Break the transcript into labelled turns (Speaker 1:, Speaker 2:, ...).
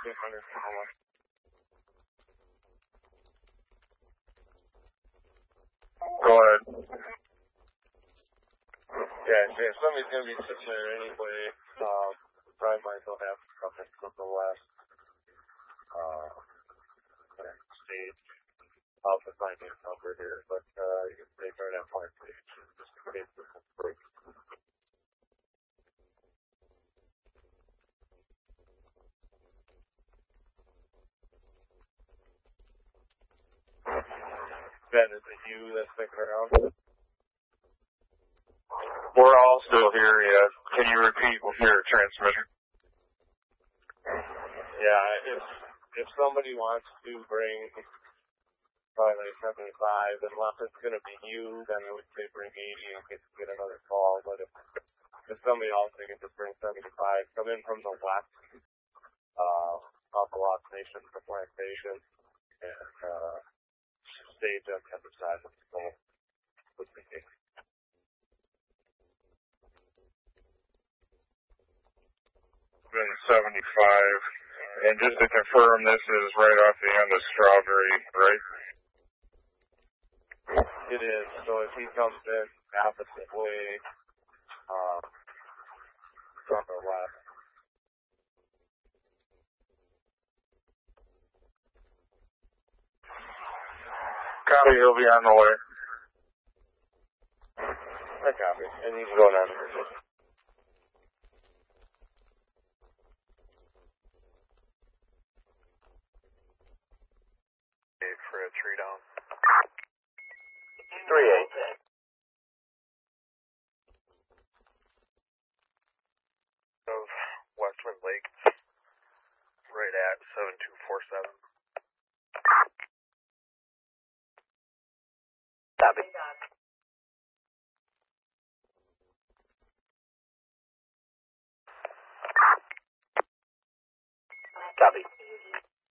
Speaker 1: 200 Sonoma.
Speaker 2: Go ahead.
Speaker 1: Yeah, if somebody's going to be sitting there anyway, probably might as well have something from the west stage. I'll have to find his number here, but you can take right at point stage. Just in case there's some break. Ben, is it you that's sticking around?
Speaker 2: We're all still here, yeah. Can you repeat your transmitter?
Speaker 1: Yeah, if somebody wants to bring probably like 75, unless it's going to be you, then I would say bring 80 and get another call. But if somebody else they can just bring 75, come in from the west, off the Lost Nation, the plantation, and stage on the other side of the pole would be good.
Speaker 2: Been 75. And just to confirm, this is right off the end of Strawberry, right?
Speaker 1: It is. So if he comes in opposite way, from the west.
Speaker 2: Copy, he'll be on the way.
Speaker 1: I copy. And he's going on here.
Speaker 3: For a 3 down.
Speaker 1: 3-8.
Speaker 3: Of Westwood Lake, right at 7247.
Speaker 1: Copy. Copy.